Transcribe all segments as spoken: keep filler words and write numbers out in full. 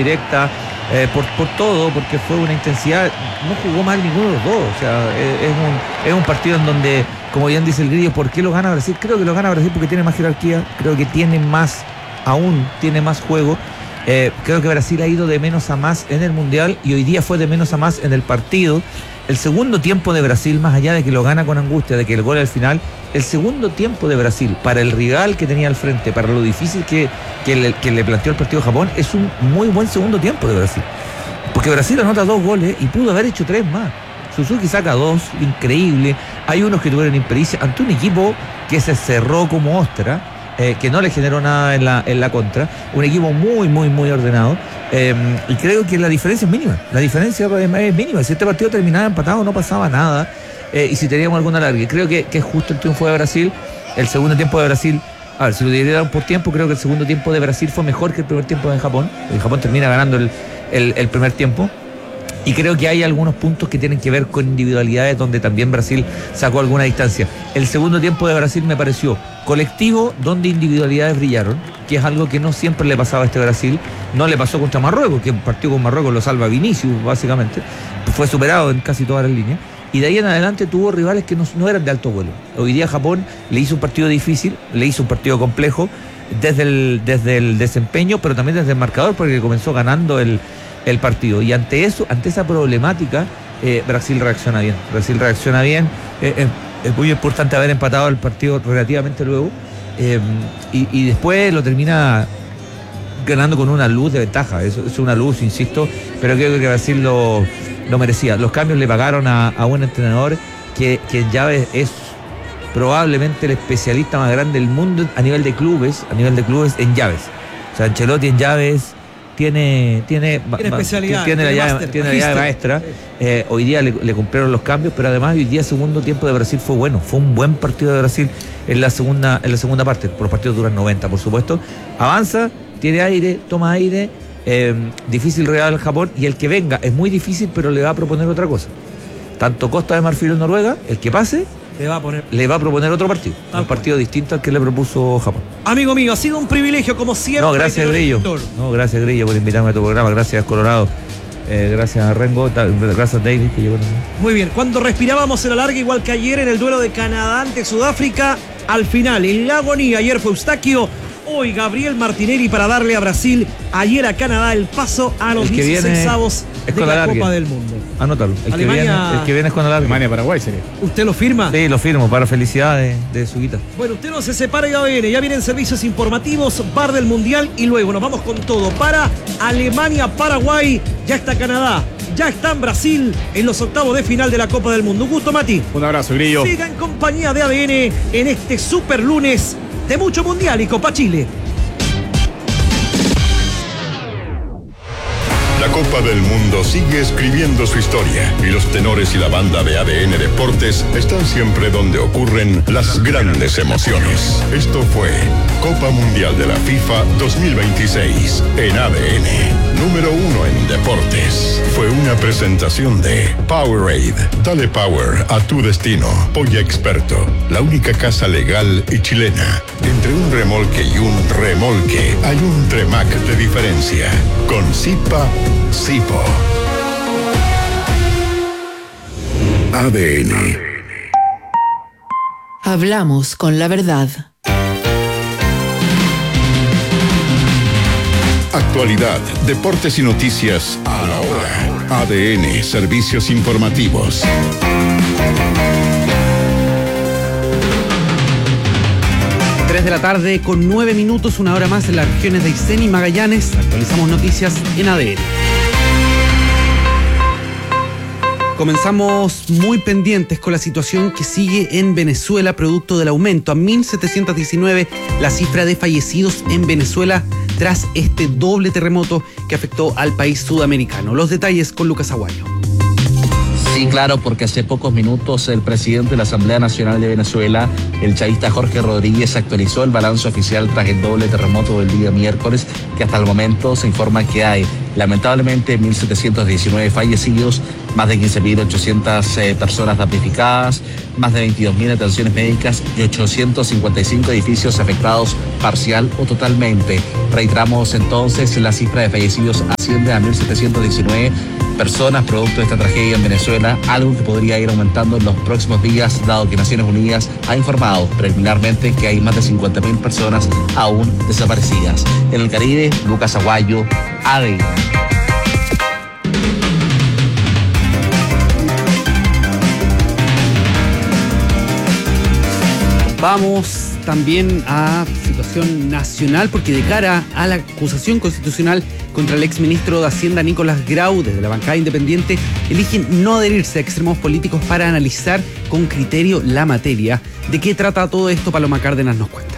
directa, eh, por, por todo, porque fue una intensidad, no jugó mal ninguno de los dos, o sea, es, es, un, es un partido en donde, como bien dice el Grillo, ¿por qué lo gana Brasil? Creo que lo gana Brasil porque tiene más jerarquía, creo que tiene más, aún tiene más juego, eh, creo que Brasil ha ido de menos a más en el Mundial y hoy día fue de menos a más en el partido. El segundo tiempo de Brasil, más allá de que lo gana con angustia, de que el gol al final, el segundo tiempo de Brasil, para el rival que tenía al frente, para lo difícil que, que, le, que le planteó el partido a Japón, es un muy buen segundo tiempo de Brasil. Porque Brasil anota dos goles y pudo haber hecho tres más. Suzuki saca dos, increíble. Hay unos que tuvieron impericia ante un equipo que se cerró como ostra, eh, que no le generó nada en la, en la contra. Un equipo muy, muy, muy ordenado. Eh, y creo que la diferencia es mínima. La diferencia es mínima. Si este partido terminaba empatado no pasaba nada. Eh, y si teníamos alguna larga. Creo que, que es justo el triunfo de Brasil. El segundo tiempo de Brasil, a ver, si lo dividieran por tiempo, creo que el segundo tiempo de Brasil fue mejor que el primer tiempo de Japón. El Japón termina ganando el, el, el primer tiempo. Y creo que hay algunos puntos que tienen que ver con individualidades donde también Brasil sacó alguna distancia. El segundo tiempo de Brasil me pareció colectivo, donde individualidades brillaron, que es algo que no siempre le pasaba a este Brasil. No le pasó contra Marruecos, que el partido con Marruecos lo salva Vinicius, básicamente. Fue superado en casi todas las líneas. Y de ahí en adelante tuvo rivales que no, no eran de alto vuelo. Hoy día Japón le hizo un partido difícil, le hizo un partido complejo, desde el, desde el desempeño, pero también desde el marcador, porque comenzó ganando el... el partido, y ante eso, ante esa problemática, eh, Brasil reacciona bien, Brasil reacciona bien, eh, eh, es muy importante haber empatado el partido relativamente luego, eh, y, y después lo termina ganando con una luz de ventaja, es, es una luz, insisto, pero creo que Brasil lo, lo merecía. Los cambios le pagaron a, a un entrenador que, que en llaves es probablemente el especialista más grande del mundo a nivel de clubes, a nivel de clubes en llaves, o sea, Ancelotti en llaves Tiene, tiene, tiene especialidad, tiene, tiene la llave, máster, tiene la llave maestra. Sí. Eh, hoy día le, le cumplieron los cambios, pero además hoy día el segundo tiempo de Brasil fue bueno, fue un buen partido de Brasil en la segunda, en la segunda parte. Por los partidos duran noventa, por supuesto. Avanza, tiene aire, toma aire, eh, difícil real Japón, y el que venga es muy difícil, pero le va a proponer otra cosa. Tanto Costa de Marfil o Noruega, el que pase, le va a poner, le va a proponer otro partido, ah, un partido distinto al que le propuso Japón. Amigo mío, ha sido un privilegio como siempre. No, gracias Grillo. No, gracias Grillo por invitarme a tu programa, gracias Colorado, eh, gracias a Rengo, gracias David que llegó también. Muy bien, cuando respirábamos en la larga igual que ayer en el duelo de Canadá ante Sudáfrica, al final en la agonía, ayer fue Eustaquio, hoy Gabriel Martinelli para darle a Brasil, ayer a Canadá el paso a los dieciseisavos de la alargue. Copa del Mundo. Anótalo. El, Alemania... que viene, el que viene es con alargue. Alemania-Paraguay sería. ¿Usted lo firma? Sí, lo firmo, para felicidad de, de Suguita. Bueno, usted no se separa y ya viene. Ya vienen servicios informativos, bar del Mundial y luego nos vamos con todo para Alemania-Paraguay. Ya está Canadá, ya está en Brasil en los octavos de final de la Copa del Mundo. Un gusto, Mati. Un abrazo, Grillo. Siga en compañía de A D N en este super lunes de mucho Mundial y Copa Chile. La Copa del Mundo sigue escribiendo su historia y los tenores y la banda de A D N Deportes están siempre donde ocurren las grandes emociones. Esto fue Copa Mundial de la FIFA dos mil veintiséis en A D N, número uno en deportes. Fue una presentación de Powerade. Dale power a tu destino. Polla Experto, la única casa legal y chilena. Entre un remolque y un remolque hay un Tremac de diferencia. Con Zipa Sipo. A D N. Hablamos con la verdad. Actualidad, deportes y noticias a la hora. A D N, servicios informativos. tres de la tarde con nueve minutos, una hora más en las regiones de Aysén y Magallanes. Actualizamos noticias en A D N. Comenzamos muy pendientes con la situación que sigue en Venezuela, producto del aumento a mil setecientos diecinueve la cifra de fallecidos en Venezuela tras este doble terremoto que afectó al país sudamericano. Los detalles con Lucas Aguayo. Sí, claro, porque hace pocos minutos el presidente de la Asamblea Nacional de Venezuela, el chavista Jorge Rodríguez, actualizó el balance oficial tras el doble terremoto del día miércoles, que hasta el momento se informa que hay Lamentablemente, mil setecientos diecinueve fallecidos, más de quince mil ochocientas eh, personas damnificadas, más de veintidós mil atenciones médicas y ochocientos cincuenta y cinco edificios afectados parcial o totalmente. Reiteramos entonces, la cifra de fallecidos asciende a mil setecientos diecinueve personas producto de esta tragedia en Venezuela, algo que podría ir aumentando en los próximos días, dado que Naciones Unidas ha informado preliminarmente que hay más de cincuenta mil personas aún desaparecidas. En el Caribe, Lucas Aguayo, A D N. Vamos también a situación nacional, porque de cara a la acusación constitucional contra el exministro de Hacienda Nicolás Grau, desde la bancada independiente eligen no adherirse a extremos políticos para analizar con criterio la materia. ¿De qué trata todo esto? Paloma Cárdenas nos cuenta.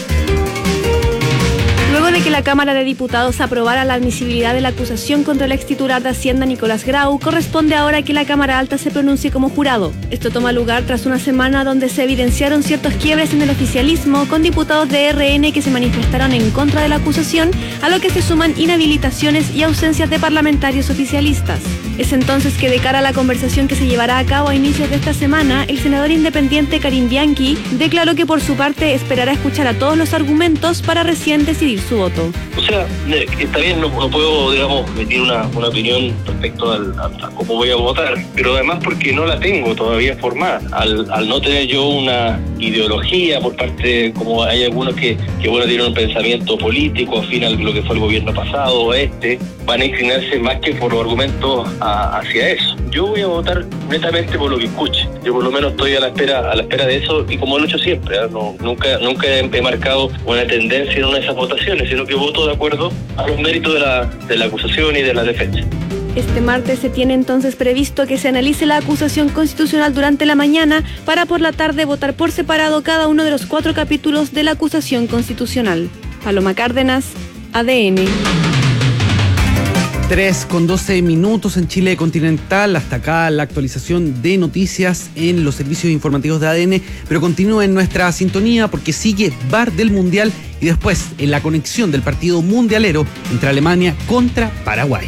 Luego de que la Cámara de Diputados aprobara la admisibilidad de la acusación contra el ex titular de Hacienda Nicolás Grau, corresponde ahora que la Cámara Alta se pronuncie como jurado. Esto toma lugar tras una semana donde se evidenciaron ciertos quiebres en el oficialismo, con diputados de R N que se manifestaron en contra de la acusación, a lo que se suman inhabilitaciones y ausencias de parlamentarios oficialistas. Es entonces que, de cara a la conversación que se llevará a cabo a inicios de esta semana, el senador independiente Karim Bianchi declaró que por su parte esperará escuchar a todos los argumentos para recién decidir su voto. O sea, está bien, no, no puedo, digamos, emitir una, una opinión respecto al, a, a cómo voy a votar, pero además porque no la tengo todavía formada. Al, al no tener yo una ideología por parte, como hay algunos que, que bueno, tienen un pensamiento político afín a lo que fue el gobierno pasado o este, van a inclinarse más que por los argumentos a, hacia eso. Yo voy a votar netamente por lo que escuche. Yo por lo menos estoy a la espera, a la espera de eso, y como lo he hecho siempre, ¿eh? no, nunca, nunca he, he marcado una tendencia en una de esas votaciones, sino que voto de acuerdo a los méritos de la, de la acusación y de la defensa. Este martes se tiene entonces previsto que se analice la acusación constitucional durante la mañana, para por la tarde votar por separado cada uno de los cuatro capítulos de la acusación constitucional. Paloma Cárdenas, A D N. tres con doce minutos en Chile continental. Hasta acá la actualización de noticias en los servicios informativos de A D N, pero continúe en nuestra sintonía porque sigue V A R del Mundial y después en la conexión del partido mundialero entre Alemania contra Paraguay.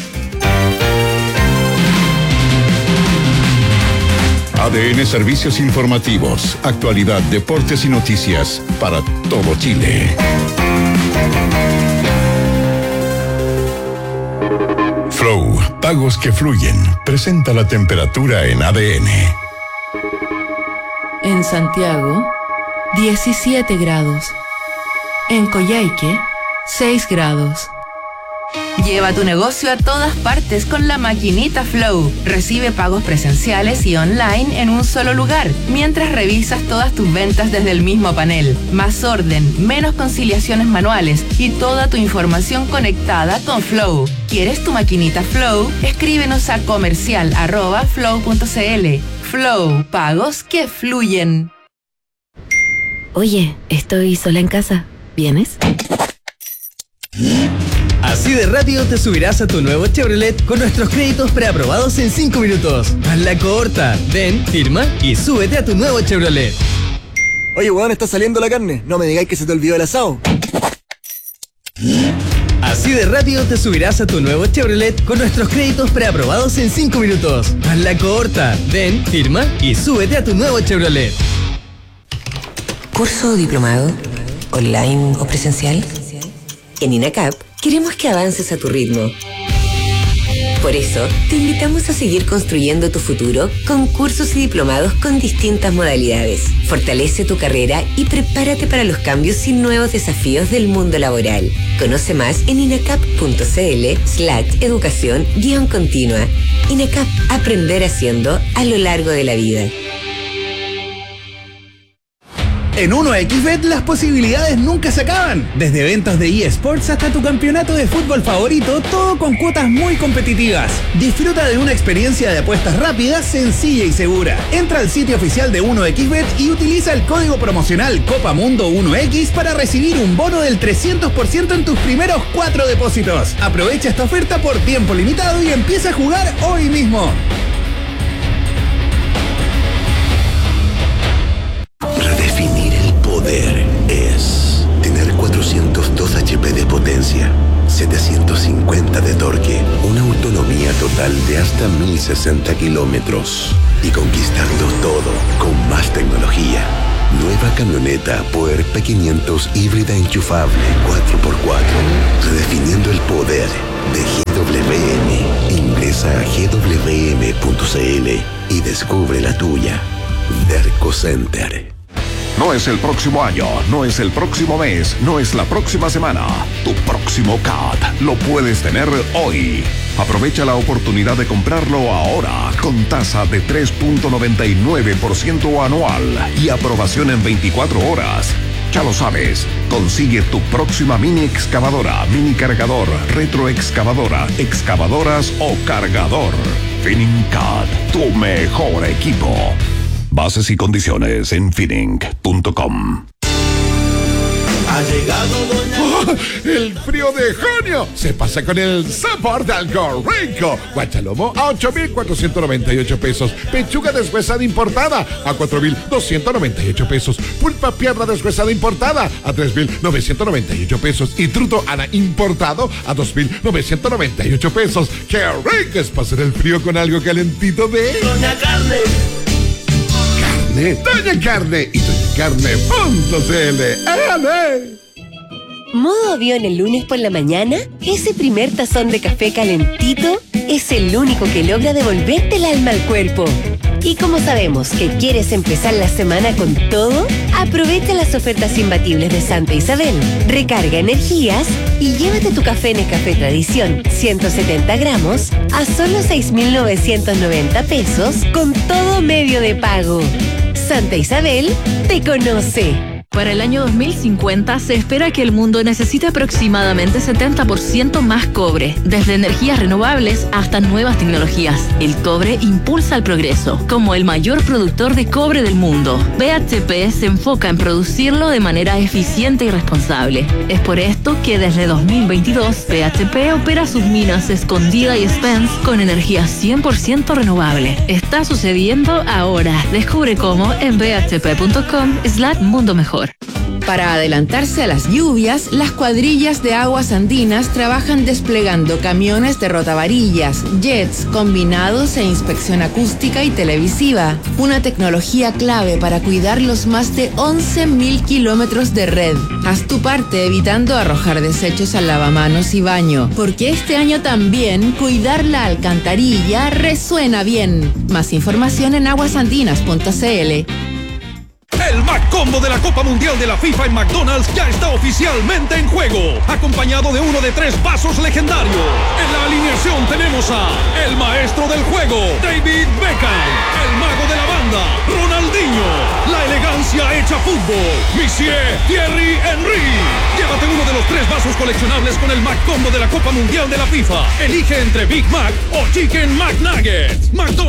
A D N Servicios Informativos, actualidad, deportes y noticias para todo Chile. Flow, pagos que fluyen, presenta la temperatura en A D N. En Santiago, diecisiete grados. En Coyhaique, seis grados. Lleva tu negocio a todas partes con la maquinita Flow. Recibe pagos presenciales y online en un solo lugar, mientras revisas todas tus ventas desde el mismo panel. Más orden, menos conciliaciones manuales y toda tu información conectada con Flow. ¿Quieres tu maquinita Flow? Escríbenos a comercial arroba flow punto cl. Flow, pagos que fluyen. Oye, estoy sola en casa. ¿Vienes? Así de rápido te subirás a tu nuevo Chevrolet con nuestros créditos preaprobados en cinco minutos. Hazla corta. Ven, firma y súbete a tu nuevo Chevrolet. Oye, weón, está saliendo la carne. No me digáis que se te olvidó el asado. Así de rápido te subirás a tu nuevo Chevrolet con nuestros créditos preaprobados en cinco minutos. Hazla corta. Ven, firma y súbete a tu nuevo Chevrolet. ¿Curso o diplomado? ¿Online o presencial? En INACAP queremos que avances a tu ritmo. Por eso, te invitamos a seguir construyendo tu futuro con cursos y diplomados con distintas modalidades. Fortalece tu carrera y prepárate para los cambios y nuevos desafíos del mundo laboral. Conoce más en inacap.cl slash educación guión continua. INACAP, aprender haciendo a lo largo de la vida. En uno equis bet las posibilidades nunca se acaban. Desde eventos de eSports hasta tu campeonato de fútbol favorito, todo con cuotas muy competitivas. Disfruta de una experiencia de apuestas rápida, sencilla y segura. Entra al sitio oficial de uno equis bet y utiliza el código promocional Copamundo uno equis para recibir un bono del trescientos por ciento en tus primeros cuatro depósitos. Aprovecha esta oferta por tiempo limitado y empieza a jugar hoy mismo. Redefinir el poder es tener cuatrocientos dos hache pe de potencia, setecientos cincuenta de torque total de hasta mil sesenta kilómetros y conquistarlo todo con más tecnología. Nueva camioneta Puer P quinientos híbrida enchufable cuatro por cuatro, redefiniendo el poder de G W M. Ingresa a g w m punto c l y descubre la tuya. Derco Center. No es el próximo año, no es el próximo mes, no es la próxima semana. Tu próximo C A T lo puedes tener hoy. Aprovecha la oportunidad de comprarlo ahora con tasa de tres punto noventa y nueve por ciento anual y aprobación en veinticuatro horas. Ya lo sabes, consigue tu próxima mini excavadora, mini cargador, retroexcavadora, excavadoras o cargador. Finning-Cat, tu mejor equipo. Bases y condiciones en finning punto com. Ha llegado Doña... ¡Oh! ¡El frío de junio! Se pasa con el sabor de algo rico. Guachalomo a ocho mil cuatrocientos noventa y ocho pesos. Pechuga deshuesada importada a cuatro mil doscientos noventa y ocho pesos. Pulpa pierna deshuesada importada a tres mil novecientos noventa y ocho pesos. Y truto ana importado a dos mil novecientos noventa y ocho pesos. ¡Qué rico es pasar el frío con algo calentito de... Doña Carne! Doña Carne y doña carne punto c l. ¡Ale! ¿Modo avión el lunes por la mañana? Ese primer tazón de café calentito es el único que logra devolverte el alma al cuerpo. Y como sabemos que quieres empezar la semana con todo, aprovecha las ofertas imbatibles de Santa Isabel. Recarga energías y llévate tu café Nescafé Tradición ciento setenta gramos a solo seis mil novecientos noventa pesos con todo medio de pago. Santa Isabel te conoce. Para el año dos mil cincuenta se espera que el mundo necesite aproximadamente setenta por ciento más cobre, desde energías renovables hasta nuevas tecnologías. El cobre impulsa el progreso. Como el mayor productor de cobre del mundo, B H P se enfoca en producirlo de manera eficiente y responsable. Es por esto que desde dos mil veintidós, B H P opera sus minas Escondida y Spence con energía cien por ciento renovable. Está sucediendo ahora. Descubre cómo en b h p punto com slash mundo mejor. Para adelantarse a las lluvias, las cuadrillas de aguas andinas trabajan desplegando camiones de rotavarillas, jets, combinados e inspección acústica y televisiva. Una tecnología clave para cuidar los más de once mil kilómetros de red. Haz tu parte evitando arrojar desechos al lavamanos y baño, porque este año también cuidar la alcantarilla resuena bien. Más información en aguasandinas punto c l. El McCombo de la Copa Mundial de la FIFA en McDonald's ya está oficialmente en juego, acompañado de uno de tres vasos legendarios. En la alineación tenemos a el maestro del juego, David Beckham, el mago de la banda, Ronaldinho, la elegancia hecha fútbol, Monsieur Thierry Henry. Llévate uno de los tres vasos coleccionables con el McCombo de la Copa Mundial de la FIFA. Elige entre Big Mac o Chicken McNuggets. McDonald's.